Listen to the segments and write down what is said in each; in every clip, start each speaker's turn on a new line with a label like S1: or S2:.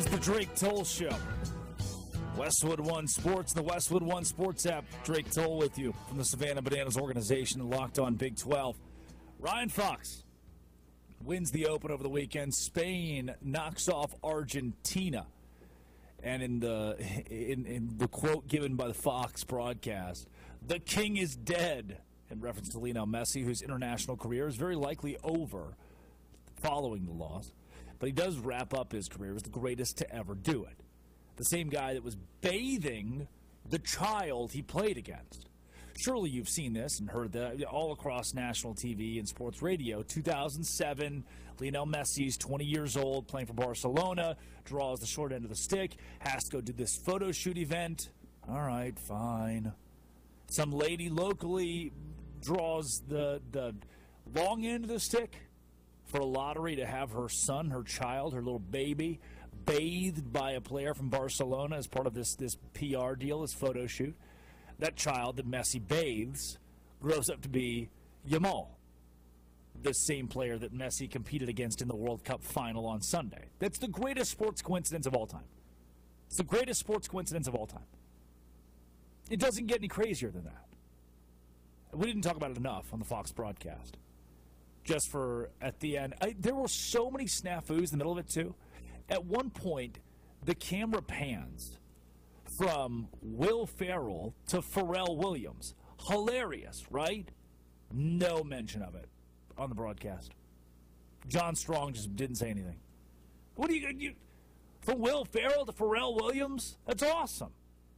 S1: the Drake Toll Show. Westwood One Sports, the Westwood One Sports app. Drake Toll with you from the Savannah Bananas organization and Locked On Big 12. Ryan Fox wins the Open over the weekend. Spain knocks off Argentina. And in the quote given by the Fox broadcast, the king is dead, in reference to Lionel Messi, whose international career is very likely over following the loss. But he does wrap up his career as the greatest to ever do it. The same guy that was bathing the child he played against. Surely you've seen this and heard that all across national TV and sports radio. 2007, Lionel Messi's 20 years old, playing for Barcelona, draws the short end of the stick, has to go do this photo shoot event. All right, fine. Some lady locally draws the long end of the stick for a lottery to have her son, her child, her little baby, bathed by a player from Barcelona as part of this PR deal, this photo shoot. That child that Messi bathes grows up to be Yamal, the same player that Messi competed against in the World Cup final on Sunday. That's the greatest sports coincidence of all time. It's the greatest sports coincidence of all time. It doesn't get any crazier than that. We didn't talk about it enough on the Fox broadcast. Just for at the end, there were so many snafus in the middle of it too. At one point, the camera pans from Will Ferrell to Pharrell Williams. Hilarious, right? No mention of it on the broadcast. John Strong just didn't say anything. What do you from Will Ferrell to Pharrell Williams? That's awesome.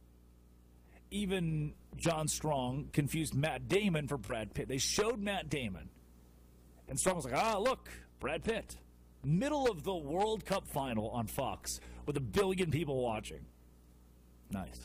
S1: Even John Strong confused Matt Damon for Brad Pitt. They showed Matt Damon. And Strong was like, look, Brad Pitt. Middle of the World Cup final on Fox with 1 billion people watching. Nice.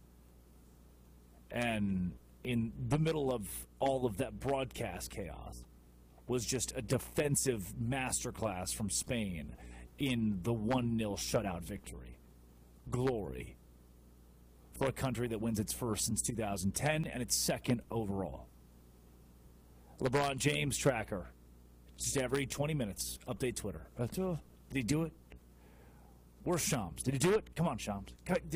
S1: And in the middle of all of that broadcast chaos was just a defensive masterclass from Spain in the 1-0 shutout victory. Glory for a country that wins its first since 2010 and its second overall. LeBron James tracker. Just every 20 minutes, update Twitter. Did he do it? Where's Shams? Did he do it? Come on, Shams.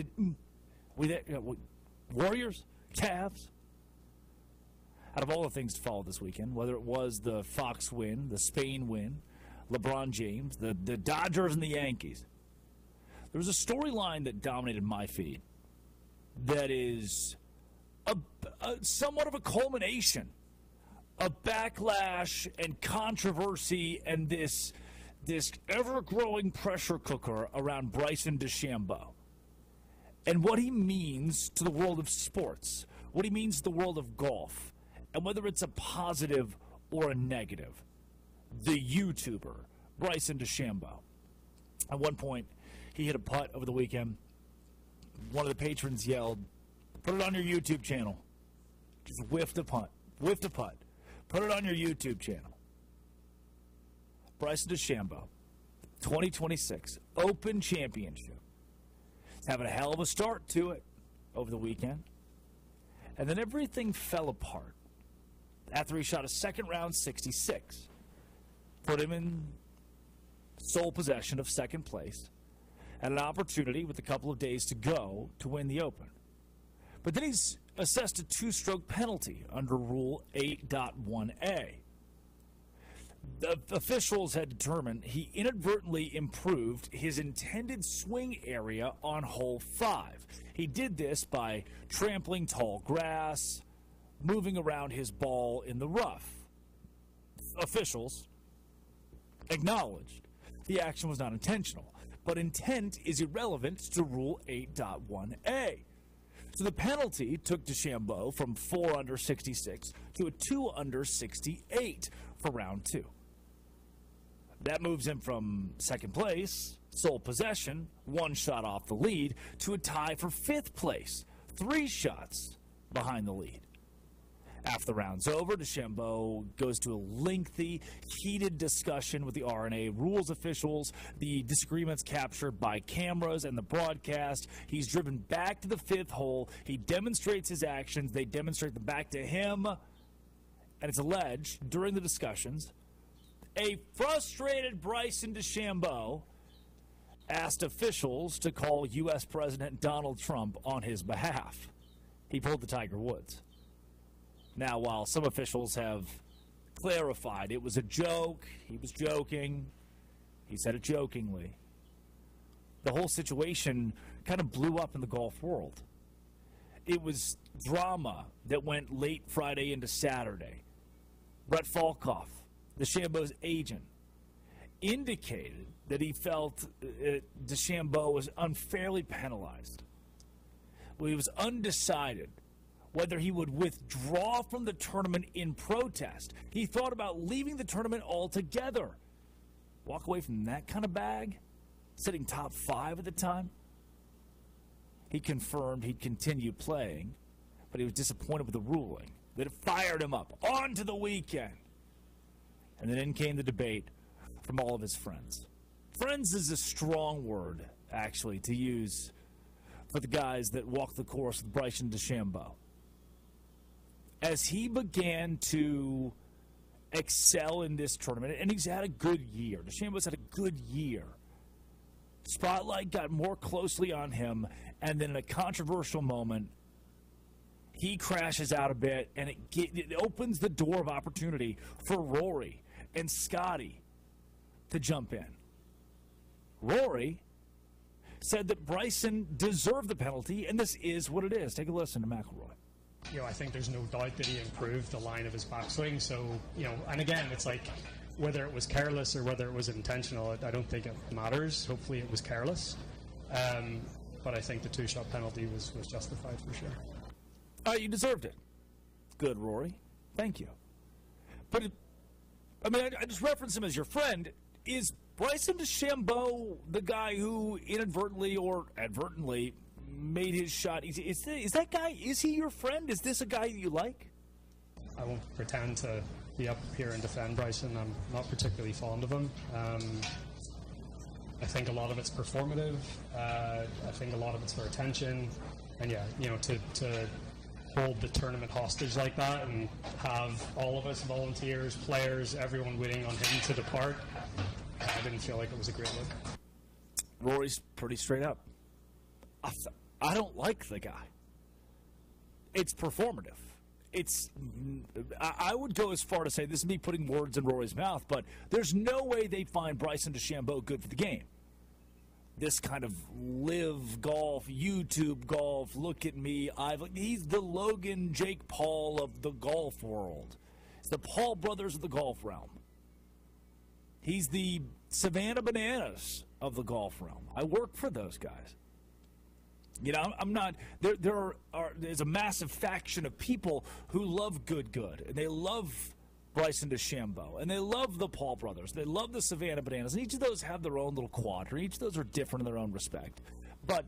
S1: Warriors? Cavs? Out of all the things to follow this weekend, whether it was the Fox win, the Spain win, LeBron James, the Dodgers and the Yankees, there was a storyline that dominated my feed that is somewhat of a culmination of backlash and controversy and this ever-growing pressure cooker around Bryson DeChambeau and what he means to the world of sports, what he means to the world of golf, and whether it's a positive or a negative. The YouTuber, Bryson DeChambeau. At one point, he hit a putt over the weekend. One of the patrons yelled, "Put it on your YouTube channel." Just whiffed a putt. Put it on your YouTube channel. Bryson DeChambeau, 2026 Open Championship. He's having a hell of a start to it over the weekend. And then everything fell apart after he shot a second round 66. Put him in sole possession of second place and an opportunity with a couple of days to go to win the Open. But then he's assessed a 2-stroke penalty under Rule 8.1a. The officials had determined he inadvertently improved his intended swing area on hole 5. He did this by trampling tall grass, moving around his ball in the rough. Officials acknowledged the action was not intentional, but intent is irrelevant to Rule 8.1a. So the penalty took DeChambeau from 4 under 66 to a 2 under 68 for round 2. That moves him from second place, sole possession, 1 shot off the lead, to a tie for 5th place, 3 shots behind the lead. After the round's over, DeChambeau goes to a lengthy, heated discussion with the R&A rules officials. The disagreement's captured by cameras and the broadcast. He's driven back to the 5th hole. He demonstrates his actions. They demonstrate them back to him. And it's alleged during the discussions, a frustrated Bryson DeChambeau asked officials to call U.S. President Donald Trump on his behalf. He pulled the Tiger Woods. Now, while some officials have clarified it was a joke, he was joking, he said it jokingly, the whole situation kind of blew up in the golf world. It was drama that went late Friday into Saturday. Brett Falkoff, DeChambeau's agent, indicated that he felt DeChambeau was unfairly penalized. Well, he was undecided whether he would withdraw from the tournament in protest. He thought about leaving the tournament altogether. Walk away from that kind of bag, sitting top 5 at the time. He confirmed he'd continue playing, but he was disappointed with the ruling that it fired him up. On to the weekend. And then in came the debate from all of his friends. Friends is a strong word, actually, to use for the guys that walk the course with Bryson DeChambeau. As he began to excel in this tournament, and he's had a good year. DeChambeau's had a good year. Spotlight got more closely on him, and then in a controversial moment, he crashes out a bit, and it opens the door of opportunity for Rory and Scotty to jump in. Rory said that Bryson deserved the penalty, and this is what it is. Take a listen to McIlroy.
S2: I think there's no doubt that he improved the line of his backswing. So, and again, it's like whether it was careless or whether it was intentional, I don't think it matters. Hopefully it was careless. But I think the 2-shot penalty was justified for sure.
S1: You deserved it. Good, Rory. Thank you. But, I just reference him as your friend. Is Bryson DeChambeau the guy who inadvertently or advertently made his shot? Is that guy, is he your friend? Is this a guy you like?
S2: I won't pretend to be up here and defend Bryson. I'm not particularly fond of him. I think a lot of it's performative. I think a lot of it's for attention. And to hold the tournament hostage like that and have all of us, volunteers, players, everyone waiting on him to depart, I didn't feel like it was a great look.
S1: Rory's pretty straight up. I don't like the guy. It's performative. I would go as far to say, this is me putting words in Rory's mouth, but there's no way they find Bryson DeChambeau good for the game. This kind of live golf, YouTube golf, look at me, he's the Logan Jake Paul of the golf world. It's the Paul brothers of the golf realm. He's the Savannah Bananas of the golf realm. I work for those guys. I'm not. There's a massive faction of people who love good, and they love Bryson DeChambeau, and they love the Paul brothers. They love the Savannah Bananas, and each of those have their own little quadrant. Each of those are different in their own respect. But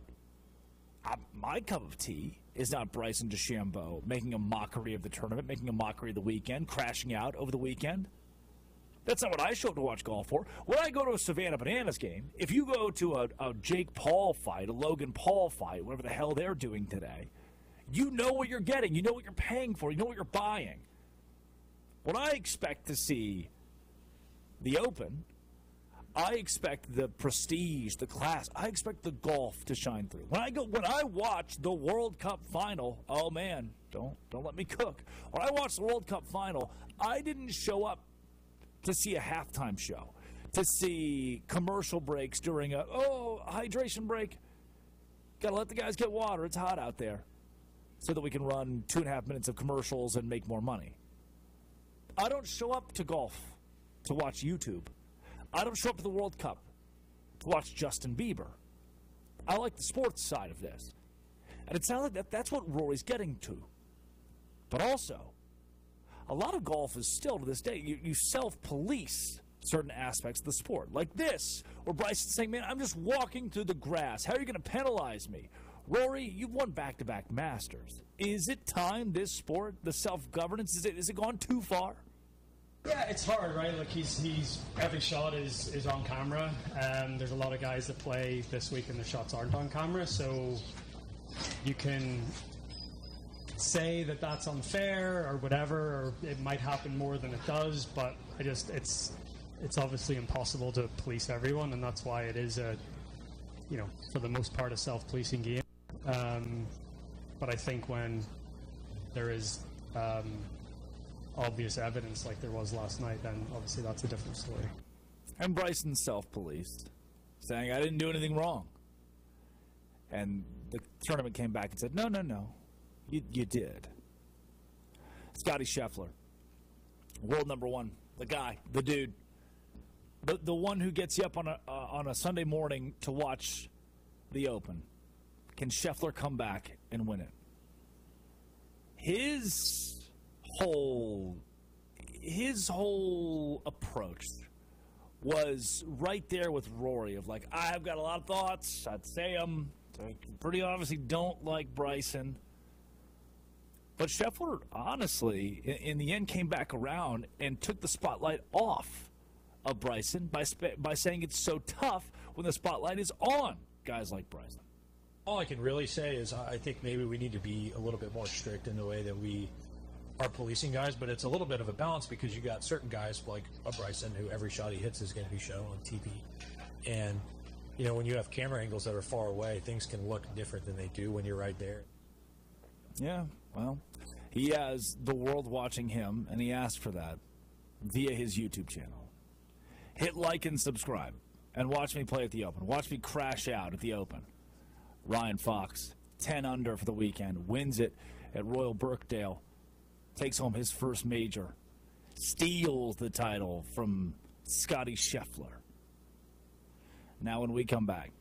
S1: my cup of tea is not Bryson DeChambeau making a mockery of the tournament, making a mockery of the weekend, crashing out over the weekend. That's not what I show up to watch golf for. When I go to a Savannah Bananas game, if you go to a Jake Paul fight, a Logan Paul fight, whatever the hell they're doing today, you know what you're getting. You know what you're paying for. You know what you're buying. When I expect to see the Open, I expect the prestige, the class. I expect the golf to shine through. When I watch the World Cup final, oh man, don't let me cook. When I watch the World Cup final, I didn't show up to see a halftime show, to see commercial breaks during a hydration break. Got to let the guys get water. It's hot out there, so that we can run 2.5 minutes of commercials and make more money. I don't show up to golf to watch YouTube. I don't show up to the World Cup to watch Justin Bieber. I like the sports side of this. And it sounds like that's what Rory's getting to. But also, a lot of golf is still, to this day, you self-police certain aspects of the sport. Like this, where Bryson's saying, man, I'm just walking through the grass. How are you going to penalize me? Rory, you've won back-to-back Masters. Is it time, this sport, the self-governance, is it gone too far?
S2: Yeah, it's hard, right? Like he's every shot is on camera. There's a lot of guys that play this week and their shots aren't on camera, so you can say that that's unfair or whatever, or it might happen more than it does, but it's obviously impossible to police everyone, and that's why it is a for the most part, a self-policing game. But I think when there is obvious evidence like there was last night, then obviously that's a different story.
S1: And Bryson self-policed, saying, I didn't do anything wrong. And the tournament came back and said, no, you did. Scottie Scheffler, world number one, the guy, the dude, the one who gets you up on a Sunday morning to watch the Open. Can Scheffler come back and win it? His whole approach was right there with Rory of like, I've got a lot of thoughts, I'd say them. I pretty obviously don't like Bryson. But Scheffler, honestly, in the end came back around and took the spotlight off of Bryson by saying it's so tough when the spotlight is on guys like Bryson.
S3: All I can really say is I think maybe we need to be a little bit more strict in the way that we are policing guys, but it's a little bit of a balance because you got certain guys like a Bryson who every shot he hits is going to be shown on TV. And, when you have camera angles that are far away, things can look different than they do when you're right there.
S1: Yeah, well, he has the world watching him, and he asked for that via his YouTube channel. Hit like and subscribe, and watch me play at the Open. Watch me crash out at the Open. Ryan Fox, 10 under for the weekend, wins it at Royal Birkdale, takes home his first major, steals the title from Scottie Scheffler. Now when we come back,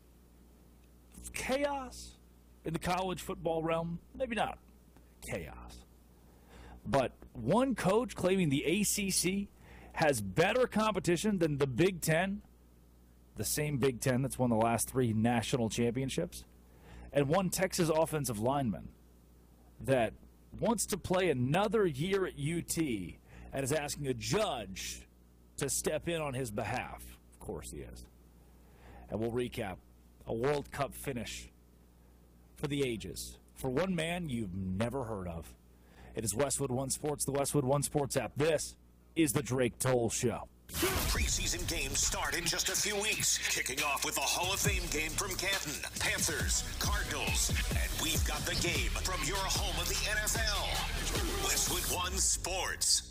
S1: chaos in the college football realm? Maybe not chaos. But one coach claiming the ACC has better competition than the Big Ten, the same Big Ten that's won the last 3 national championships, and one Texas offensive lineman that wants to play another year at UT and is asking a judge to step in on his behalf. Of course he is. And we'll recap a World Cup finish for the ages, for one man you've never heard of. It is Westwood One Sports, the Westwood One Sports app. This is the Drake Toll Show.
S4: Preseason games start in just a few weeks, kicking off with the Hall of Fame game from Canton, Panthers, Cardinals, and we've got the game from your home of the NFL, Westwood One Sports.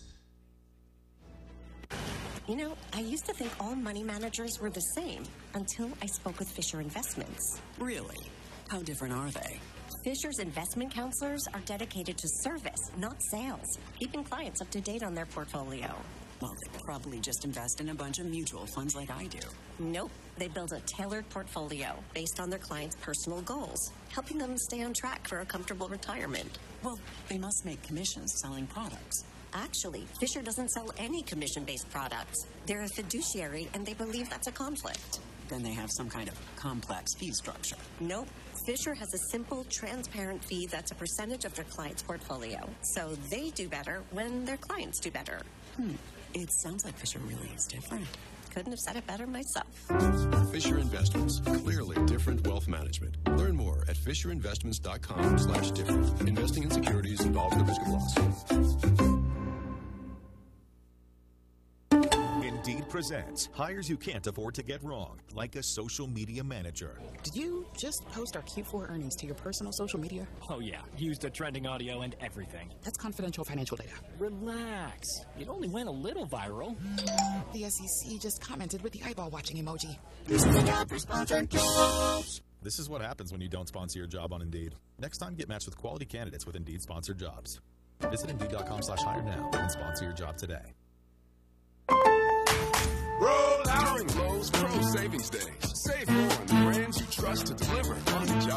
S5: I used to think all money managers were the same until I spoke with Fisher Investments.
S6: Really? How different are they?
S5: Fisher's investment counselors are dedicated to service, not sales, keeping clients up to date on their portfolio.
S6: Well, they probably just invest in a bunch of mutual funds like I do.
S5: Nope. They build a tailored portfolio based on their clients' personal goals, helping them stay on track for a comfortable retirement.
S6: Well, they must make commissions selling products.
S5: Actually, Fisher doesn't sell any commission-based products. They're a fiduciary, and they believe that's a conflict.
S6: Then they have some kind of complex fee structure.
S5: Nope. Fisher has a simple, transparent fee that's a percentage of their client's portfolio. So they do better when their clients do better.
S6: It sounds like Fisher really is different.
S5: Couldn't have said it better myself.
S7: Fisher Investments. Clearly different wealth management. Learn more at FisherInvestments.com/different. Investing in securities involves the risk of loss.
S8: Indeed presents hires you can't afford to get wrong, like a social media manager.
S9: Did you just post our Q4 earnings to your personal social media?
S10: Oh yeah, used the trending audio and everything.
S9: That's confidential financial data.
S10: Relax. It only went a little viral.
S9: The SEC just commented with the eyeball watching emoji.
S8: This is what happens when you don't sponsor your job on Indeed. Next time, get matched with quality candidates with Indeed sponsored jobs. Visit Indeed.com/hire now and sponsor your job today.
S11: Roll out Lowe's Pro Savings Days. Save more on the brands you trust to deliver on the job.